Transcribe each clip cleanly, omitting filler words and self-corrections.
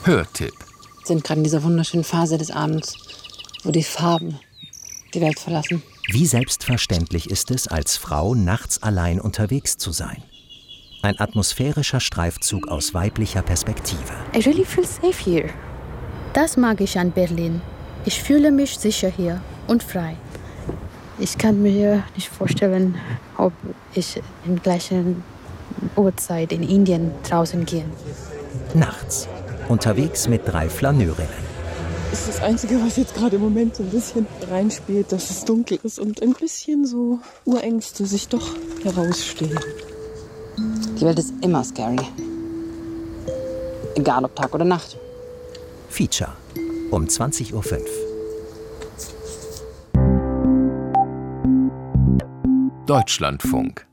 Hörtipp. Wir sind gerade in dieser wunderschönen Phase des Abends, wo die Farben die Welt verlassen. Wie selbstverständlich ist es, als Frau nachts allein unterwegs zu sein? Ein atmosphärischer Streifzug aus weiblicher Perspektive. I really feel safe here. Das mag ich an Berlin. Ich fühle mich sicher hier und frei. Ich kann mir nicht vorstellen, ob ich in gleichen Uhrzeit in Indien draußen gehe. Nachts, unterwegs mit 3 Flaneurinnen. Das ist das Einzige, was jetzt gerade im Moment so ein bisschen reinspielt, dass es dunkel ist und ein bisschen so Urängste sich doch herausstehen. Die Welt ist immer scary. Egal ob Tag oder Nacht. Feature um 20:05 Uhr. Deutschlandfunk.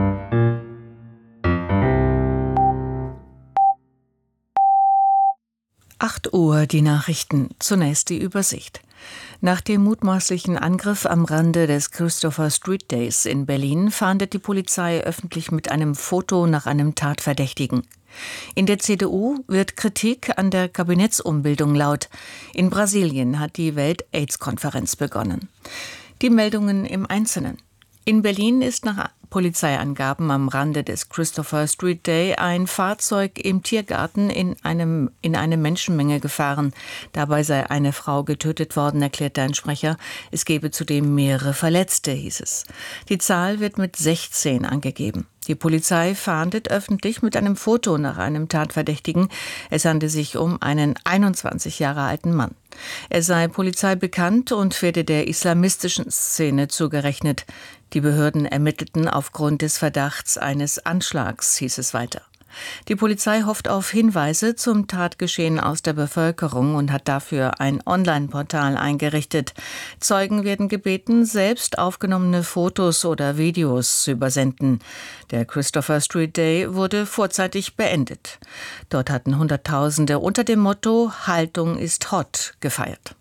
Uhr die Nachrichten, zunächst die Übersicht. Nach dem mutmaßlichen Angriff am Rande des Christopher Street Days in Berlin fahndet die Polizei öffentlich mit einem Foto nach einem Tatverdächtigen. In der CDU wird Kritik an der Kabinettsumbildung laut. In Brasilien hat die Welt-AIDS-Konferenz begonnen. Die Meldungen im Einzelnen. In Berlin ist nach Polizeiangaben am Rande des Christopher Street Day ein Fahrzeug im Tiergarten in eine Menschenmenge gefahren. Dabei sei eine Frau getötet worden, erklärte ein Sprecher. Es gebe zudem mehrere Verletzte, hieß es. Die Zahl wird mit 16 angegeben. Die Polizei fahndet öffentlich mit einem Foto nach einem Tatverdächtigen. Es handle sich um einen 21 Jahre alten Mann. Er sei Polizei bekannt und werde der islamistischen Szene zugerechnet. Die Behörden ermittelten aufgrund des Verdachts eines Anschlags, hieß es weiter. Die Polizei hofft auf Hinweise zum Tatgeschehen aus der Bevölkerung und hat dafür ein Online-Portal eingerichtet. Zeugen werden gebeten, selbst aufgenommene Fotos oder Videos zu übersenden. Der Christopher Street Day wurde vorzeitig beendet. Dort hatten Hunderttausende unter dem Motto »Haltung ist hot« gefeiert.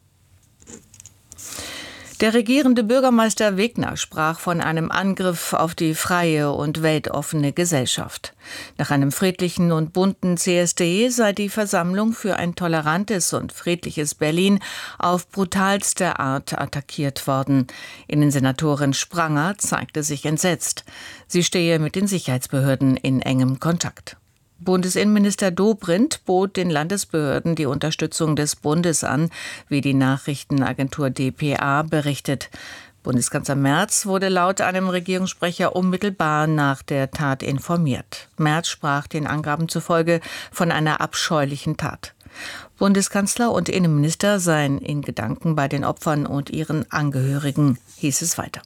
Der regierende Bürgermeister Wegner sprach von einem Angriff auf die freie und weltoffene Gesellschaft. Nach einem friedlichen und bunten CSD sei die Versammlung für ein tolerantes und friedliches Berlin auf brutalste Art attackiert worden. Innensenatorin Spranger zeigte sich entsetzt. Sie stehe mit den Sicherheitsbehörden in engem Kontakt. Bundesinnenminister Dobrindt bot den Landesbehörden die Unterstützung des Bundes an, wie die Nachrichtenagentur dpa berichtet. Bundeskanzler Merz wurde laut einem Regierungssprecher unmittelbar nach der Tat informiert. Merz sprach den Angaben zufolge von einer abscheulichen Tat. Bundeskanzler und Innenminister seien in Gedanken bei den Opfern und ihren Angehörigen, hieß es weiter.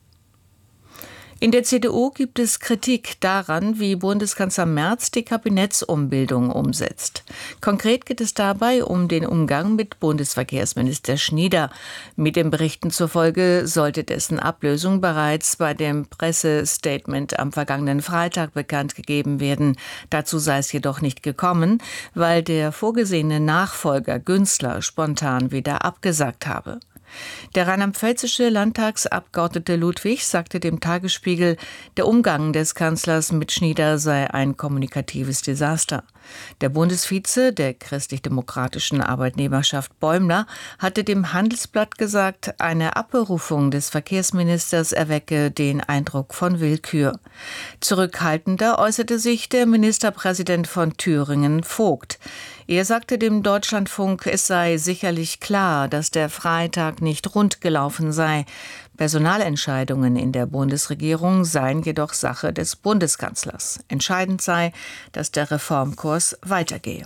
In der CDU gibt es Kritik daran, wie Bundeskanzler Merz die Kabinettsumbildung umsetzt. Konkret geht es dabei um den Umgang mit Bundesverkehrsminister Schnieder. Mit den Berichten zufolge sollte dessen Ablösung bereits bei dem Pressestatement am vergangenen Freitag bekannt gegeben werden. Dazu sei es jedoch nicht gekommen, weil der vorgesehene Nachfolger Günzler spontan wieder abgesagt habe. Der rheinland-pfälzische Landtagsabgeordnete Ludwig sagte dem Tagesspiegel, der Umgang des Kanzlers mit Schnieder sei ein kommunikatives Desaster. Der Bundesvize der christlich-demokratischen Arbeitnehmerschaft Bäumler hatte dem Handelsblatt gesagt, eine Abberufung des Verkehrsministers erwecke den Eindruck von Willkür. Zurückhaltender äußerte sich der Ministerpräsident von Thüringen, Vogt. Er sagte dem Deutschlandfunk, es sei sicherlich klar, dass der Freitag nicht rund gelaufen sei. Personalentscheidungen in der Bundesregierung seien jedoch Sache des Bundeskanzlers. Entscheidend sei, dass der Reformkurs weitergehe.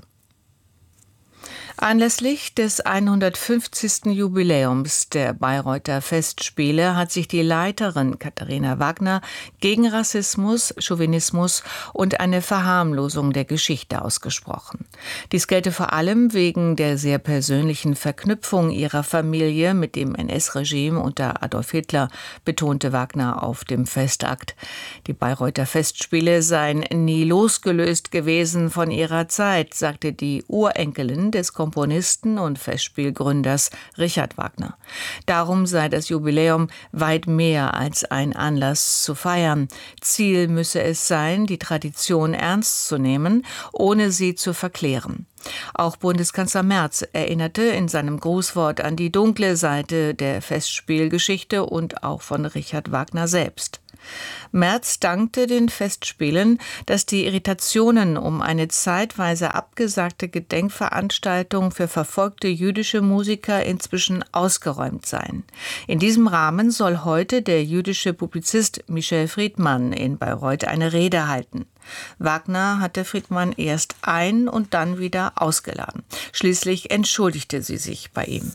Anlässlich des 150. Jubiläums der Bayreuther Festspiele hat sich die Leiterin Katharina Wagner gegen Rassismus, Chauvinismus und eine Verharmlosung der Geschichte ausgesprochen. Dies gelte vor allem wegen der sehr persönlichen Verknüpfung ihrer Familie mit dem NS-Regime unter Adolf Hitler, betonte Wagner auf dem Festakt. Die Bayreuther Festspiele seien nie losgelöst gewesen von ihrer Zeit, sagte die Urenkelin des Komponisten und Festspielgründers Richard Wagner. Darum sei das Jubiläum weit mehr als ein Anlass zu feiern. Ziel müsse es sein, die Tradition ernst zu nehmen, ohne sie zu verklären. Auch Bundeskanzler Merz erinnerte in seinem Grußwort an die dunkle Seite der Festspielgeschichte und auch von Richard Wagner selbst. Merz dankte den Festspielen, dass die Irritationen um eine zeitweise abgesagte Gedenkveranstaltung für verfolgte jüdische Musiker inzwischen ausgeräumt seien. In diesem Rahmen soll heute der jüdische Publizist Michel Friedmann in Bayreuth eine Rede halten. Wagner hatte Friedmann erst ein- und dann wieder ausgeladen. Schließlich entschuldigte sie sich bei ihm.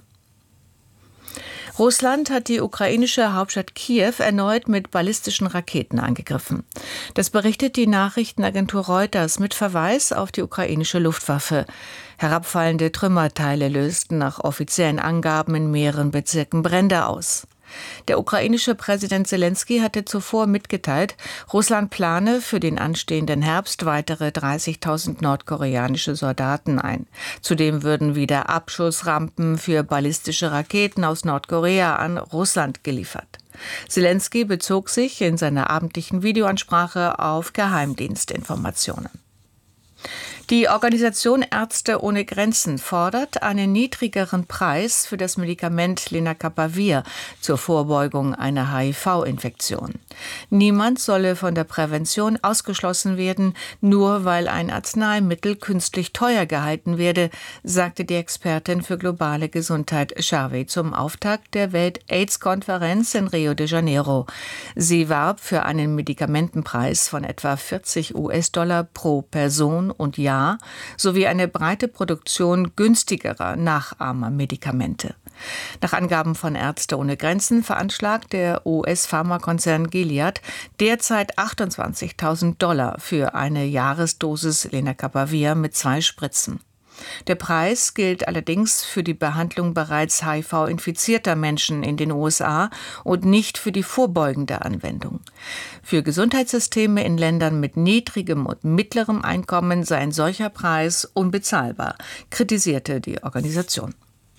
Russland hat die ukrainische Hauptstadt Kiew erneut mit ballistischen Raketen angegriffen. Das berichtet die Nachrichtenagentur Reuters mit Verweis auf die ukrainische Luftwaffe. Herabfallende Trümmerteile lösten nach offiziellen Angaben in mehreren Bezirken Brände aus. Der ukrainische Präsident Selenskyj hatte zuvor mitgeteilt, Russland plane für den anstehenden Herbst weitere 30.000 nordkoreanische Soldaten ein. Zudem würden wieder Abschussrampen für ballistische Raketen aus Nordkorea an Russland geliefert. Selenskyj bezog sich in seiner abendlichen Videoansprache auf Geheimdienstinformationen. Die Organisation Ärzte ohne Grenzen fordert einen niedrigeren Preis für das Medikament Lenacapavir zur Vorbeugung einer HIV-Infektion. Niemand solle von der Prävention ausgeschlossen werden, nur weil ein Arzneimittel künstlich teuer gehalten werde, sagte die Expertin für globale Gesundheit Charvet zum Auftakt der Welt-AIDS-Konferenz in Rio de Janeiro. Sie warb für einen Medikamentenpreis von etwa $40 pro Person und Jahr sowie eine breite Produktion günstigerer Nachahmermedikamente. Nach Angaben von Ärzte ohne Grenzen veranschlagt der US-Pharmakonzern Gilead derzeit $28.000 für eine Jahresdosis Lenacapavir mit 2 Spritzen. Der Preis gilt allerdings für die Behandlung bereits HIV-infizierter Menschen in den USA und nicht für die vorbeugende Anwendung. Für Gesundheitssysteme in Ländern mit niedrigem und mittlerem Einkommen sei ein solcher Preis unbezahlbar, kritisierte die Organisation.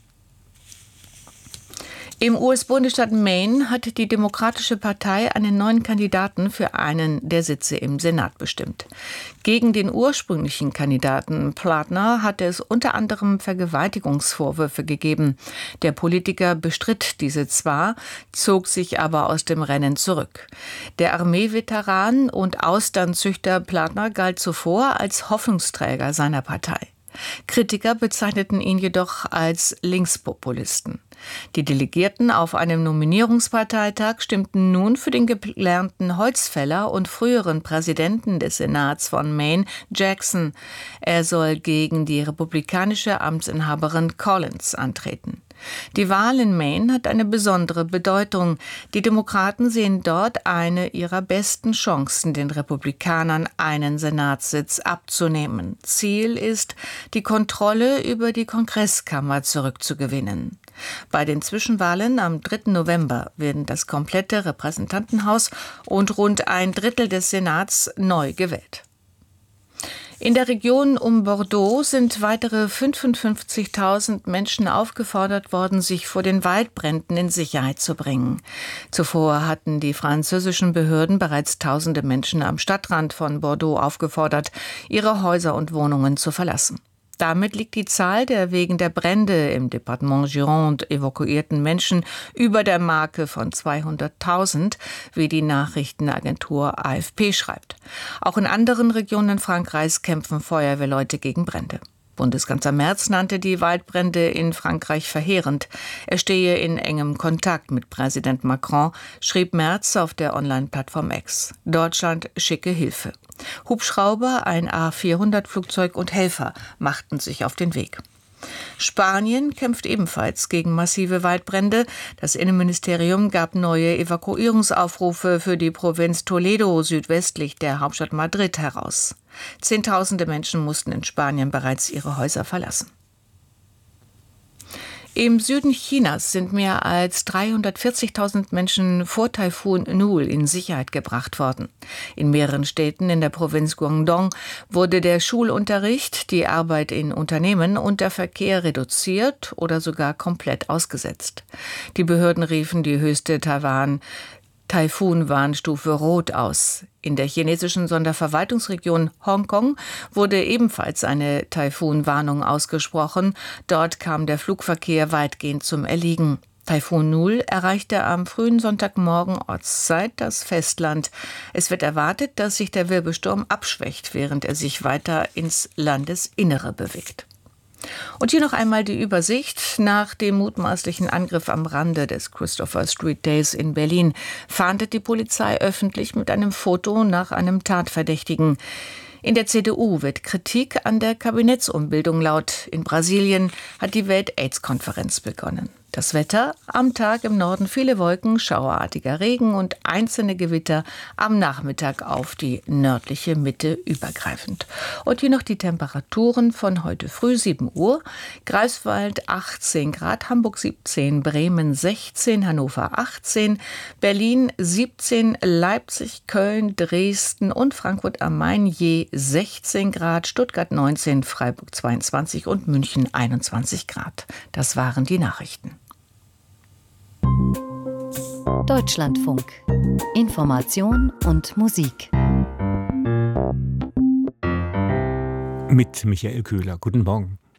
Im US-Bundesstaat Maine hat die Demokratische Partei einen neuen Kandidaten für einen der Sitze im Senat bestimmt. Gegen den ursprünglichen Kandidaten Platner hatte es unter anderem Vergewaltigungsvorwürfe gegeben. Der Politiker bestritt diese zwar, zog sich aber aus dem Rennen zurück. Der Armeeveteran und Austernzüchter Platner galt zuvor als Hoffnungsträger seiner Partei. Kritiker bezeichneten ihn jedoch als Linkspopulisten. Die Delegierten auf einem Nominierungsparteitag stimmten nun für den gelernten Holzfäller und früheren Präsidenten des Senats von Maine, Jackson. Er soll gegen die republikanische Amtsinhaberin Collins antreten. Die Wahl in Maine hat eine besondere Bedeutung. Die Demokraten sehen dort eine ihrer besten Chancen, den Republikanern einen Senatssitz abzunehmen. Ziel ist, die Kontrolle über die Kongresskammer zurückzugewinnen. Bei den Zwischenwahlen am 3. November werden das komplette Repräsentantenhaus und rund ein Drittel des Senats neu gewählt. In der Region um Bordeaux sind weitere 55.000 Menschen aufgefordert worden, sich vor den Waldbränden in Sicherheit zu bringen. Zuvor hatten die französischen Behörden bereits tausende Menschen am Stadtrand von Bordeaux aufgefordert, ihre Häuser und Wohnungen zu verlassen. Damit liegt die Zahl der wegen der Brände im Departement Gironde evakuierten Menschen über der Marke von 200.000, wie die Nachrichtenagentur AFP schreibt. Auch in anderen Regionen Frankreichs kämpfen Feuerwehrleute gegen Brände. Bundeskanzler Merz nannte die Waldbrände in Frankreich verheerend. Er stehe in engem Kontakt mit Präsident Macron, schrieb Merz auf der Online-Plattform X. Deutschland schicke Hilfe. Hubschrauber, ein A400-Flugzeug und Helfer machten sich auf den Weg. Spanien kämpft ebenfalls gegen massive Waldbrände. Das Innenministerium gab neue Evakuierungsaufrufe für die Provinz Toledo südwestlich der Hauptstadt Madrid heraus. Zehntausende Menschen mussten in Spanien bereits ihre Häuser verlassen. Im Süden Chinas sind mehr als 340.000 Menschen vor Taifun Nul in Sicherheit gebracht worden. In mehreren Städten in der Provinz Guangdong wurde der Schulunterricht, die Arbeit in Unternehmen und der Verkehr reduziert oder sogar komplett ausgesetzt. Die Behörden riefen die höchste Taifun-Warnstufe Rot aus. In der chinesischen Sonderverwaltungsregion Hongkong wurde ebenfalls eine Taifun-Warnung ausgesprochen. Dort kam der Flugverkehr weitgehend zum Erliegen. Taifun Nul erreichte am frühen Sonntagmorgen Ortszeit das Festland. Es wird erwartet, dass sich der Wirbelsturm abschwächt, während er sich weiter ins Landesinnere bewegt. Und hier noch einmal die Übersicht. Nach dem mutmaßlichen Angriff am Rande des Christopher Street Days in Berlin fahndet die Polizei öffentlich mit einem Foto nach einem Tatverdächtigen. In der CDU wird Kritik an der Kabinettsumbildung laut. In Brasilien hat die Welt-AIDS-Konferenz begonnen. Das Wetter: am Tag im Norden viele Wolken, schauerartiger Regen und einzelne Gewitter, am Nachmittag auf die nördliche Mitte übergreifend. Und hier noch die Temperaturen von heute früh 7 Uhr. Greifswald 18 Grad, Hamburg 17, Bremen 16, Hannover 18, Berlin 17, Leipzig, Köln, Dresden und Frankfurt am Main je 16 Grad, Stuttgart 19, Freiburg 22 und München 21 Grad. Das waren die Nachrichten. Deutschlandfunk. Information und Musik. Mit Michael Köhler. Guten Morgen.